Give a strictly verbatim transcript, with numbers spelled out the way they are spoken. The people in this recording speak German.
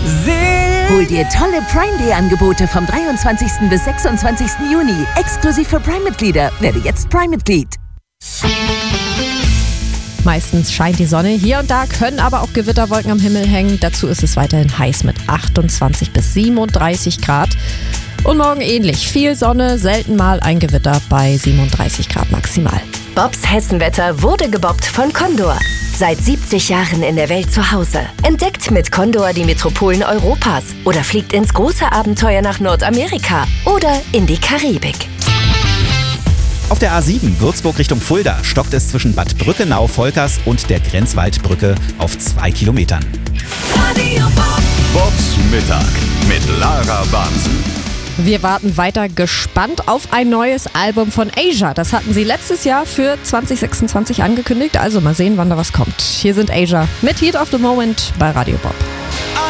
Hol dir tolle Prime Day Angebote vom dreiundzwanzigsten bis sechsundzwanzigsten Juni. Exklusiv für Prime-Mitglieder. Werde jetzt Prime-Mitglied. Meistens scheint die Sonne, hier und da können aber auch Gewitterwolken am Himmel hängen. Dazu ist es weiterhin heiß mit achtundzwanzig bis siebenunddreißig Grad. Und morgen ähnlich. Viel Sonne, selten mal ein Gewitter bei siebenunddreißig Grad maximal. Bobs Hessenwetter wurde gebobbt von Condor. Seit siebzig Jahren in der Welt zu Hause. Entdeckt mit Condor die Metropolen Europas. Oder fliegt ins große Abenteuer nach Nordamerika. Oder in die Karibik. Auf der A sieben Würzburg Richtung Fulda stockt es zwischen Bad Brückenau-Volkers und der Grenzwaldbrücke auf zwei Kilometern. Bobs Mittag mit Lara Bansen. Wir warten weiter gespannt auf ein neues Album von Asia. Das hatten sie letztes Jahr für zwanzig sechsundzwanzig angekündigt. Also mal sehen, wann da was kommt. Hier sind Asia mit Heat of the Moment bei Radio Bob.